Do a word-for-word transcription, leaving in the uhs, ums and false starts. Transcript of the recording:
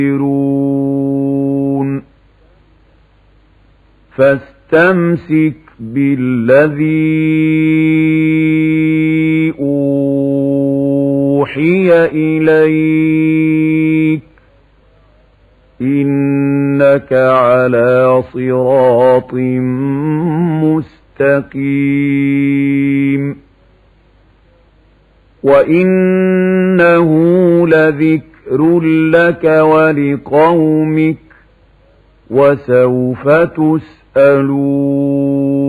ينذرون فاستمسك بالذي أوحي إليك إنك على صراط مستقيم وإنه لذكر لك ولقومك وسوف تسألون